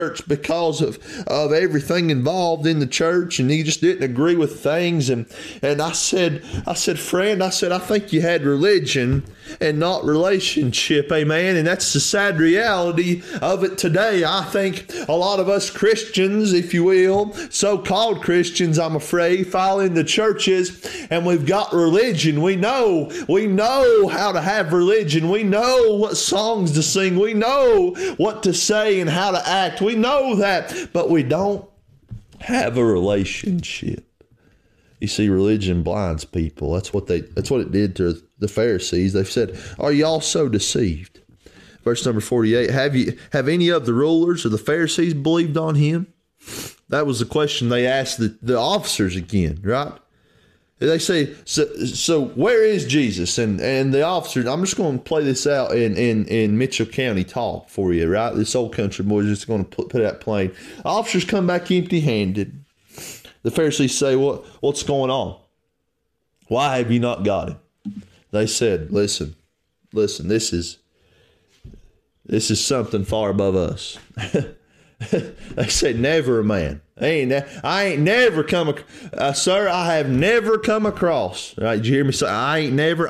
because of everything involved in the church, and he just didn't agree with things. And I said, friend, I think you had religion and not relationship. Amen. And that's the sad reality of it today. I think a lot of us Christians, if you will, so-called Christians, I'm afraid, fall into churches and we've got religion. We know how to have religion. We know what songs to sing. We know what to say and how to act. We know that, but we don't have a relationship. You see, religion blinds people. That's what it did to the Pharisees. They said, "Are you all so deceived?" Verse number 48. Have any of the rulers or the Pharisees believed on him? That was the question they asked the officers again, right? They say, so where is Jesus? And the officers, I'm just going to play this out in Mitchell County talk for you, right? This old country boy is just going to put that plain. Officers come back empty-handed. The Pharisees say, what's going on? Why have you not got him? They said, listen, this is something far above us. They said, never a man. I ain't never come, sir, I have never come across. Right? Did you hear me say, I ain't never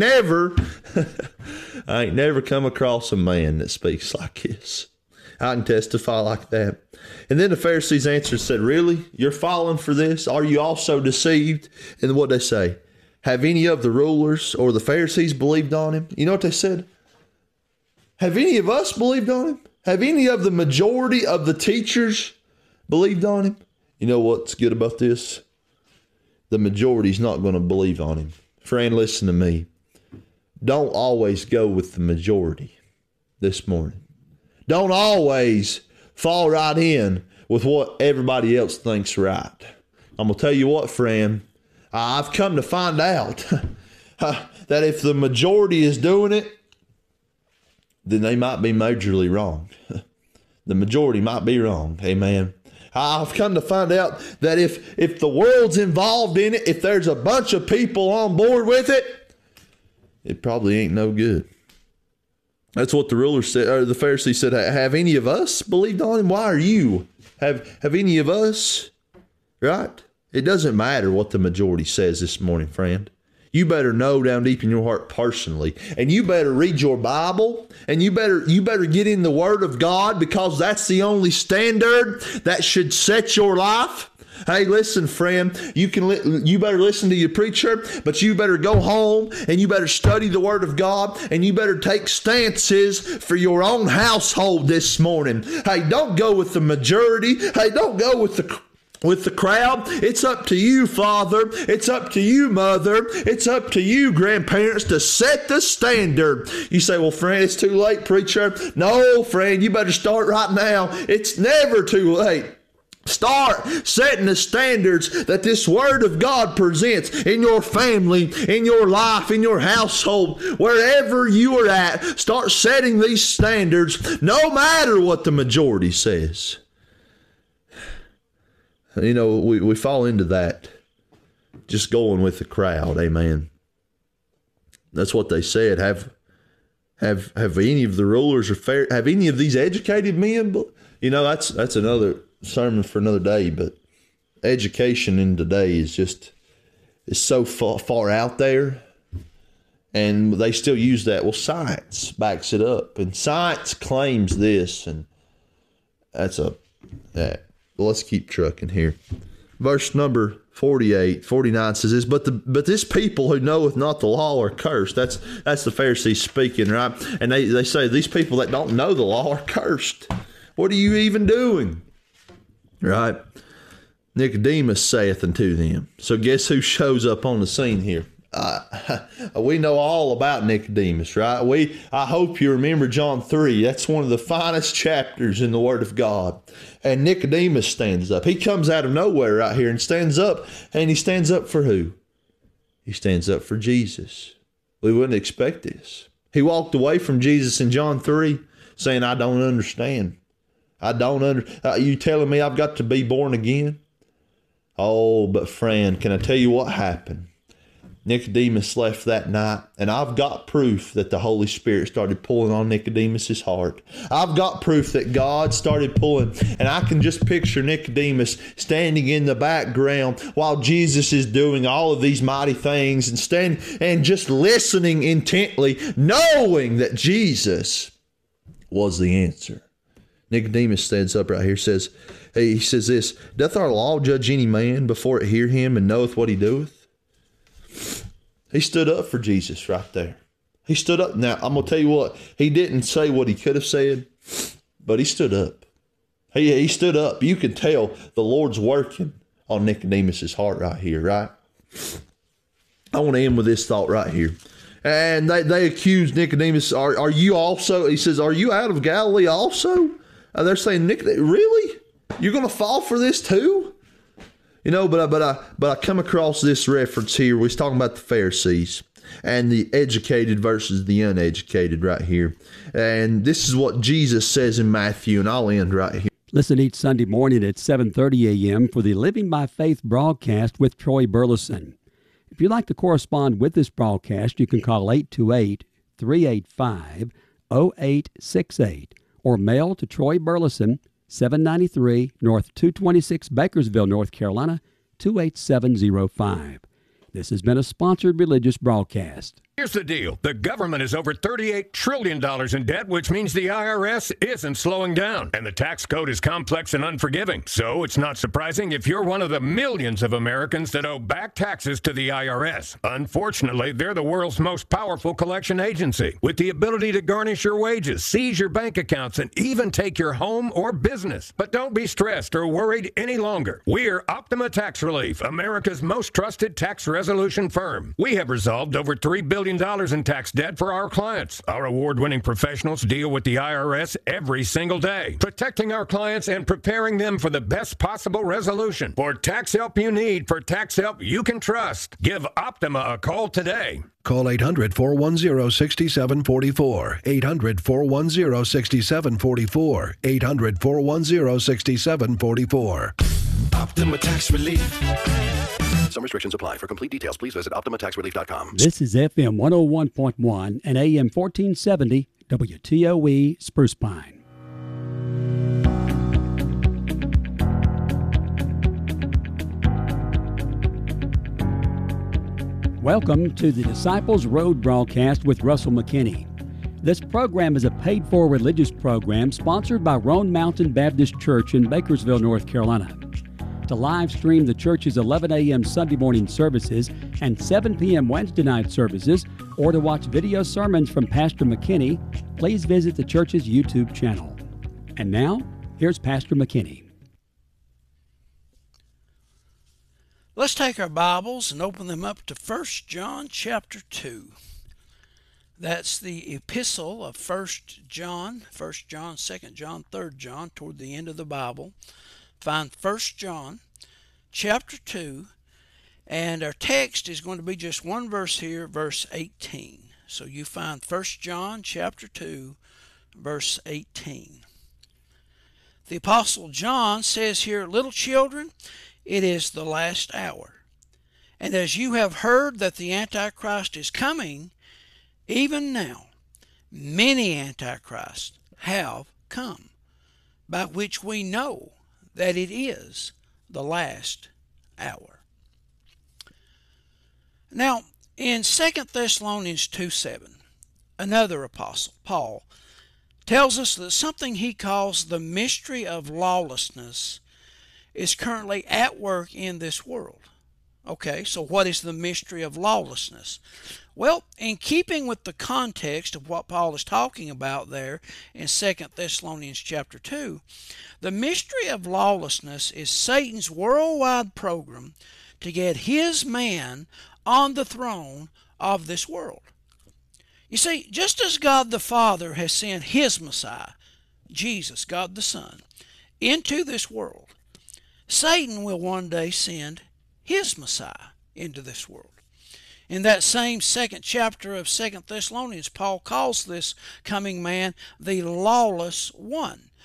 come across a man that speaks like this. I can testify like that. And then the Pharisees answered and said, really? You're falling for this? Are you also deceived? And what they say? Have any of the rulers or the Pharisees believed on him? You know what they said? Have any of us believed on him? Have any of the majority of the teachers believed on him? You know what's good about this? The majority's not going to believe on him. Friend, listen to me. Don't always go with the majority this morning. Don't always fall right in with what everybody else thinks right. I'm going to tell you what, friend. I've come to find out that if the majority is doing it, then they might be majorly wrong. The majority might be wrong. Amen. I've come to find out that if the world's involved in it, if there's a bunch of people on board with it, it probably ain't no good. That's what the rulers said, or the Pharisees said, have any of us believed on him? Why are you? Have any of us? Right? It doesn't matter what the majority says this morning, friend. You better know down deep in your heart personally. And you better read your Bible. And you better get in the Word of God, because that's the only standard that should set your life. Hey, listen, friend, you better listen to your preacher, but you better go home and you better study the Word of God, and you better take stances for your own household this morning. Hey, don't go with the majority. Hey, don't go with the crowd. It's up to you, Father. It's up to you, Mother. It's up to you, grandparents, to set the standard. You say, well, friend, it's too late, preacher. No, friend, you better start right now. It's never too late. Start setting the standards that this Word of God presents in your family, in your life, in your household, wherever you are at. Start setting these standards no matter what the majority says. You know, we fall into that, just going with the crowd. Amen. That's what they said. Have any of the rulers or have any of these educated men? You know, that's another sermon for another day. But education in today is so far out there, and they still use that. Well, science backs it up, and science claims this, and that's that. Well, let's keep trucking here. Verse number 49 says this, but this people who knoweth not the law are cursed. That's the Pharisees speaking, right? And they say these people that don't know the law are cursed. What are you even doing? Right? Nicodemus saith unto them. So guess who shows up on the scene here? We know all about Nicodemus, right? I hope you remember John 3. That's one of the finest chapters in the Word of God. And Nicodemus stands up. He comes out of nowhere right here and stands up. And he stands up for who? He stands up for Jesus. We wouldn't expect this. He walked away from Jesus in John 3 saying, I don't understand. You telling me I've got to be born again? Oh, but friend, can I tell you what happened? Nicodemus left that night, and I've got proof that the Holy Spirit started pulling on Nicodemus's heart. I've got proof that God started pulling, and I can just picture Nicodemus standing in the background while Jesus is doing all of these mighty things and just listening intently, knowing that Jesus was the answer. Nicodemus stands up right here, he says this, "Doth our law judge any man before it hear him and knoweth what he doeth?" He stood up for Jesus right there. He stood up. Now, I'm going to tell you what, he didn't say what he could have said, but he stood up. He stood up. You can tell the Lord's working on Nicodemus's heart right here, right? I want to end with this thought right here. And they accused Nicodemus, are you also, he says, are you out of Galilee also? And they're saying, Nicodemus, really? You're going to fall for this too? You know, but I come across this reference here. We're talking about the Pharisees and the educated versus the uneducated right here. And this is what Jesus says in Matthew, and I'll end right here. Listen each Sunday morning at 7:30 a.m. for the Living by Faith broadcast with Troy Burleson. If you'd like to correspond with this broadcast, you can call 828-385-0868 or mail to Troy Burleson, 793 North 226 Bakersville, North Carolina, 28705. This has been a sponsored religious broadcast. Here's the deal. The government is over $38 trillion in debt, which means the IRS isn't slowing down. And the tax code is complex and unforgiving. So it's not surprising if you're one of the millions of Americans that owe back taxes to the IRS. Unfortunately, they're the world's most powerful collection agency, with the ability to garnish your wages, seize your bank accounts, and even take your home or business. But don't be stressed or worried any longer. We're Optima Tax Relief, America's most trusted tax resolution firm. We have resolved over $3 billion in tax debt for our clients. Our award-winning professionals deal with the IRS every single day, protecting our clients and preparing them for the best possible resolution. For tax help you need, for tax help you can trust, give Optima a call today. Call 800-410-6744. 800-410-6744. 800-410-6744. Optima Tax Relief. Some restrictions apply. For complete details, please visit OptimaTaxRelief.com. This is FM 101.1 and AM 1470 WTOE Spruce Pine. Welcome to the Disciples Road broadcast with Russell McKinney. This program is a paid-for religious program sponsored by Roan Mountain Baptist Church in Bakersville, North Carolina. To live stream the church's 11 a.m. Sunday morning services and 7 p.m. Wednesday night services, or to watch video sermons from Pastor McKinney, please visit the church's YouTube channel. And now, here's Pastor McKinney. Let's take our Bibles and open them up to 1 John chapter 2. That's the epistle of 1 John, 2 John, 3 John, toward the end of the Bible. Find 1 John chapter 2, and our text is going to be just one verse here, verse 18. So you find 1 John chapter 2, verse 18. The Apostle John says here, "Little children, it is the last hour. And as you have heard that the Antichrist is coming, even now many Antichrists have come, by which we know that it is the last hour." Now, in 2 Thessalonians 2:7, another apostle, Paul, tells us that something he calls the mystery of lawlessness is currently at work in this world. Okay, so what is the mystery of lawlessness? Well, in keeping with the context of what Paul is talking about there in 2 Thessalonians chapter 2, the mystery of lawlessness is Satan's worldwide program to get his man on the throne of this world. You see, just as God the Father has sent his Messiah, Jesus, God the Son, into this world, Satan will one day send his Messiah into this world. In that same second chapter of 2 Thessalonians, Paul calls this coming man the lawless one.